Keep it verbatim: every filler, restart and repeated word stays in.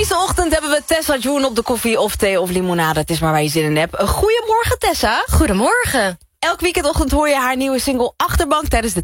Deze ochtend hebben we Tessa June op de koffie of thee of limonade. Het is maar waar je zin in hebt. Goedemorgen Tessa. Goedemorgen. Elk weekendochtend hoor je haar nieuwe single Achterbank tijdens de